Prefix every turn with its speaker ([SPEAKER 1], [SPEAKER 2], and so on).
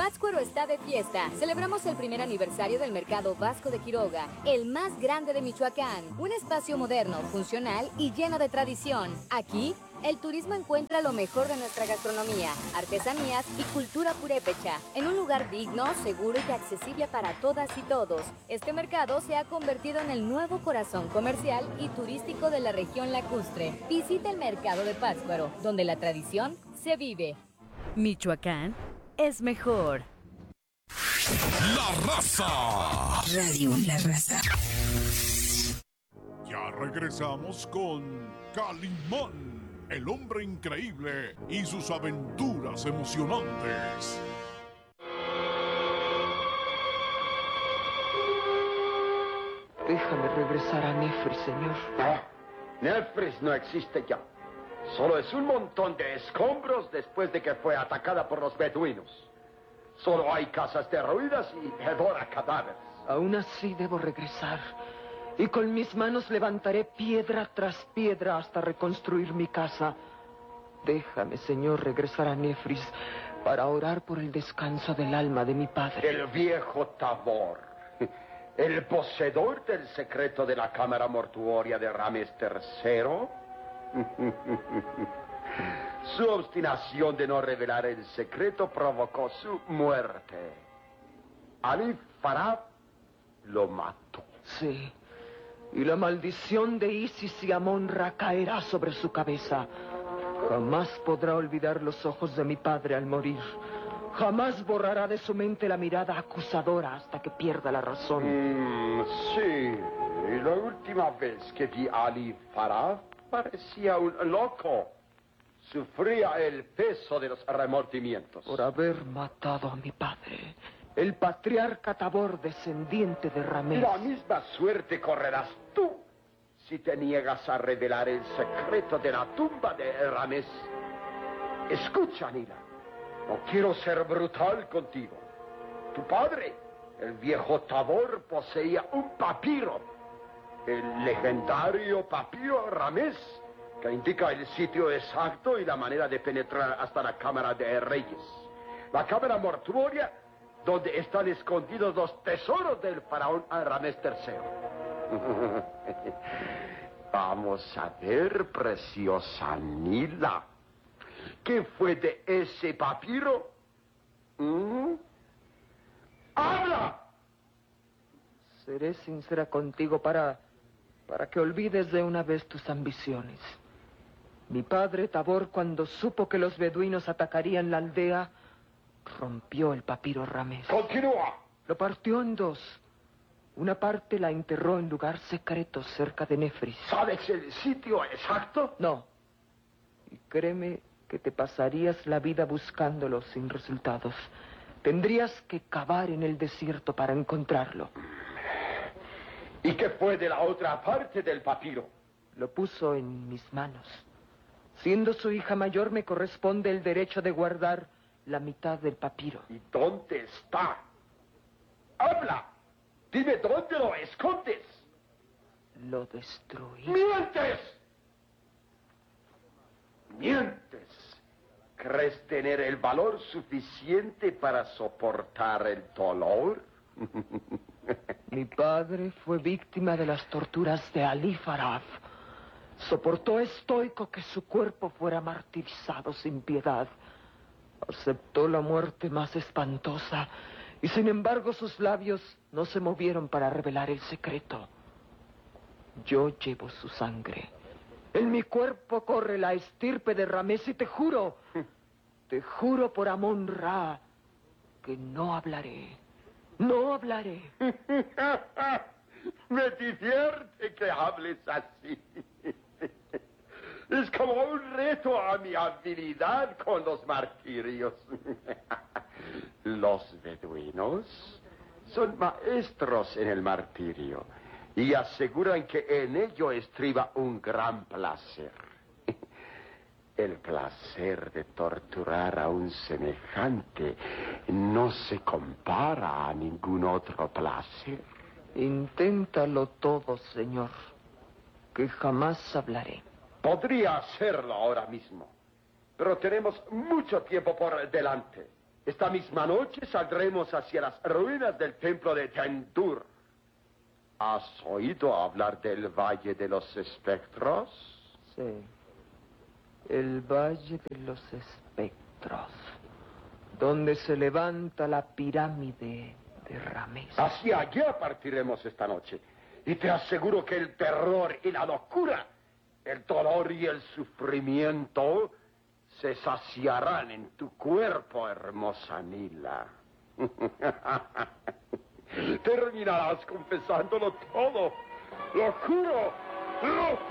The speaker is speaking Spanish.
[SPEAKER 1] Pátzcuaro está de fiesta. Celebramos el primer aniversario del Mercado Vasco de Quiroga, el más grande de Michoacán. Un espacio moderno, funcional y lleno de tradición. Aquí, el turismo encuentra lo mejor de nuestra gastronomía, artesanías y cultura purépecha, en un lugar digno, seguro y accesible para todas y todos. Este mercado se ha convertido en el nuevo corazón comercial y turístico de la región lacustre. Visita el Mercado de Pátzcuaro, donde la tradición se vive.
[SPEAKER 2] Michoacán es mejor.
[SPEAKER 3] La Raza.
[SPEAKER 4] Radio La Raza.
[SPEAKER 3] Ya regresamos con Calimán, el hombre increíble y sus aventuras emocionantes.
[SPEAKER 5] Déjame regresar a Nefris, señor.
[SPEAKER 6] No, Nefris no existe ya. Solo es un montón de escombros después de que fue atacada por los beduinos. Solo hay casas derruidas y hedor a cadáveres.
[SPEAKER 5] Aún así debo regresar. Y con mis manos levantaré piedra tras piedra hasta reconstruir mi casa. Déjame, señor, regresar a Nefris para orar por el descanso del alma de mi padre.
[SPEAKER 6] El viejo Tabor, el poseedor del secreto de la cámara mortuoria de Rames III. Su obstinación de no revelar el secreto provocó su muerte. Ali Farab lo mató.
[SPEAKER 5] Sí. Y la maldición de Isis y Amon-Ra caerá sobre su cabeza. Jamás podrá olvidar los ojos de mi padre al morir. Jamás borrará de su mente la mirada acusadora hasta que pierda la razón.
[SPEAKER 6] Sí. Y la última vez que vi a Ali Farab parecía un loco. Sufría el peso de los remordimientos.
[SPEAKER 5] Por haber matado a mi padre, el patriarca Tabor, descendiente de Ramés.
[SPEAKER 6] La misma suerte correrás tú si te niegas a revelar el secreto de la tumba de Ramés. Escucha, Nila. No quiero ser brutal contigo. Tu padre, el viejo Tabor, poseía un papiro. El legendario papiro Ramés, que indica el sitio exacto y la manera de penetrar hasta la Cámara de Reyes. La cámara mortuoria donde están escondidos los tesoros del faraón Ramés III. Vamos a ver, preciosa Nila. ¿Qué fue de ese papiro? ¡Habla!
[SPEAKER 5] Seré sincera contigo para que olvides de una vez tus ambiciones. Mi padre, Tabor, cuando supo que los beduinos atacarían la aldea, rompió el papiro Ramés.
[SPEAKER 6] ¡Continúa!
[SPEAKER 5] Lo partió en dos. Una parte la enterró en lugar secreto cerca de Nefris.
[SPEAKER 6] ¿Sabes el sitio exacto?
[SPEAKER 5] No. Y créeme que te pasarías la vida buscándolo sin resultados. Tendrías que cavar en el desierto para encontrarlo.
[SPEAKER 6] ¿Y qué fue de la otra parte del papiro?
[SPEAKER 5] Lo puso en mis manos. Siendo su hija mayor, me corresponde el derecho de guardar la mitad del papiro.
[SPEAKER 6] ¿Y dónde está? ¡Habla! Dime dónde lo escondes.
[SPEAKER 5] Lo destruí.
[SPEAKER 6] ¡Mientes! ¡Mientes! ¿Crees tener el valor suficiente para soportar el dolor?
[SPEAKER 5] Mi padre fue víctima de las torturas de Ali Farab. Soportó estoico que su cuerpo fuera martirizado sin piedad. Aceptó la muerte más espantosa y sin embargo sus labios no se movieron para revelar el secreto. Yo llevo su sangre. En mi cuerpo corre la estirpe de Ramés y te juro por Amon-Ra, que no hablaré. No hablaré.
[SPEAKER 6] Me divierte que hables así. Es como un reto a mi habilidad con los martirios. Los beduinos son maestros en el martirio y aseguran que en ello estriba un gran placer. El placer de torturar a un semejante no se compara a ningún otro placer.
[SPEAKER 5] Inténtalo todo, señor, que jamás hablaré.
[SPEAKER 6] Podría hacerlo ahora mismo, pero tenemos mucho tiempo por delante. Esta misma noche saldremos hacia las ruinas del templo de Tendur. ¿Has oído hablar del Valle de los Espectros?
[SPEAKER 5] Sí. El Valle de los Espectros, donde se levanta la pirámide de Ramés.
[SPEAKER 6] Hacia allá partiremos esta noche. Y te aseguro que el terror y la locura, el dolor y el sufrimiento se saciarán en tu cuerpo, hermosa Nila. Terminarás confesándolo todo. ¡Lo juro! ¡Lo juro!